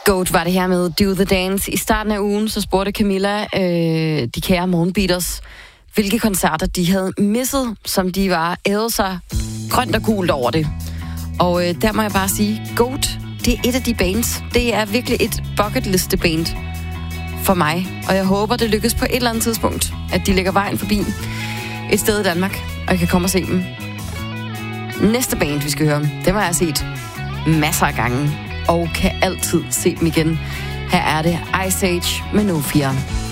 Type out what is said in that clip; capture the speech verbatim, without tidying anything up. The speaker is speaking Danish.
Goat var det her med Do The Dance. I starten af ugen, så spurgte Camilla, øh, de kære morgenbeaters, hvilke koncerter de havde misset, som de var ævet sig grønt og gult over det. Og øh, der må jeg bare sige, Goat, det er et af de bands. Det er virkelig et bucketliste band for mig. Og jeg håber, det lykkes på et eller andet tidspunkt, at de lægger vejen forbi et sted i Danmark, og jeg kan komme og se dem. Næste band, vi skal høre, dem har jeg set masser af gange, og kan altid se dem igen. Her er det Ice Age med No Fear.